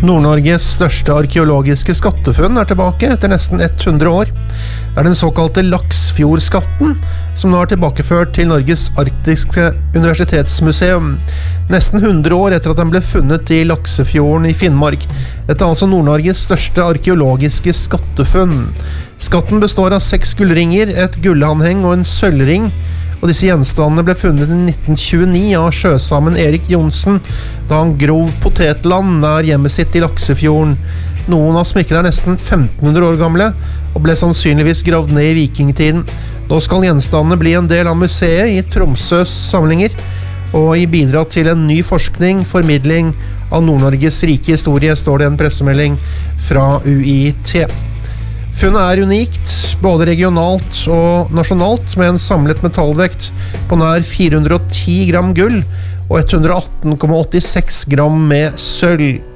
Nord-Norges største arkeologiske skattefunn tilbake etter nesten 100 år. Det den såkalte Laksfjordskatten, som nå tilbakeført til Norges Arktiske Universitetsmuseum. Nesten 100 år etter at den ble funnet i Laksefjorden i Finnmark. Dette altså Nord-Norges største arkeologiske skattefunn. Skatten består av 6 gullringer, et gullanheng og en sølvring. Og disse gjenstandene ble funnet i 1929 av sjøsamen Erik Johnsen, da han grov potetland nær hjemmet sitt i Laksefjorden. Noen av smykkene nesten 1500 år gamle, og ble sannsynligvis gravd ned i vikingtiden. Nå skal gjenstandene bli en del av museet i Tromsøs samlinger, og i bidrag til en ny forskning, formidling av Nord-Norges rike historie, står det en pressemelding fra UiT. Funnet unikt, både regionalt og nasjonalt, med en samlet metallvekt på nær 410 gram gull og 118,86 gram med sølv.